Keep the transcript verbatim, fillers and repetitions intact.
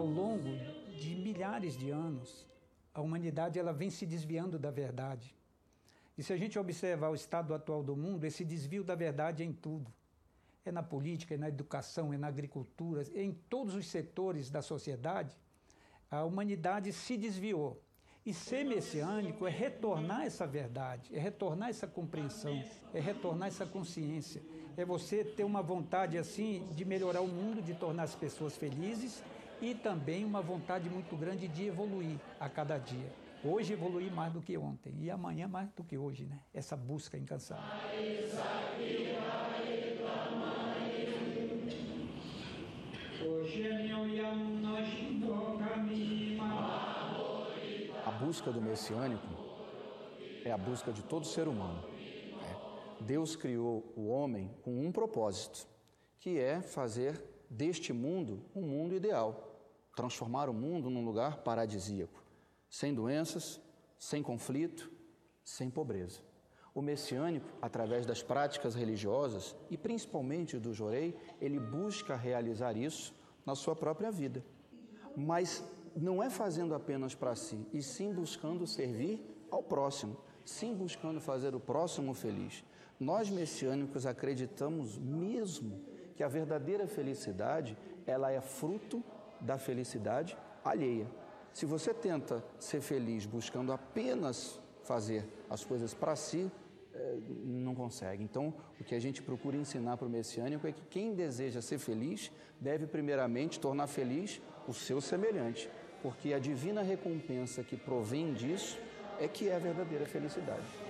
ao longo de milhares de anos, a humanidade ela vem se desviando da verdade. E se a gente observar o estado atual do mundo, esse desvio da verdade é em tudo. É na política, é na educação, é na agricultura, é em todos os setores da sociedade, a humanidade se desviou. E ser messiânico é retornar essa verdade, é retornar essa compreensão, é retornar essa consciência. É você ter uma vontade assim de melhorar o mundo, de tornar as pessoas felizes e também uma vontade muito grande de evoluir a cada dia. Hoje evoluir mais do que ontem e amanhã mais do que hoje, né? Essa busca incansável. A busca do messiânico é a busca de todo ser humano. Né? Deus criou o homem com um propósito, que é fazer deste mundo um mundo ideal, transformar o mundo num lugar paradisíaco, sem doenças, sem conflito, sem pobreza. O messiânico, através das práticas religiosas e principalmente do jorei, ele busca realizar isso na sua própria vida. Mas não é fazendo apenas para si, e sim buscando servir ao próximo, sim buscando fazer o próximo feliz. Nós messiânicos acreditamos mesmo que a verdadeira felicidade, ela é fruto da felicidade alheia. Se você tenta ser feliz buscando apenas fazer as coisas para si, não consegue. Então, o que a gente procura ensinar para o messiânico é que quem deseja ser feliz deve primeiramente tornar feliz o seu semelhante, porque a divina recompensa que provém disso é que é a verdadeira felicidade.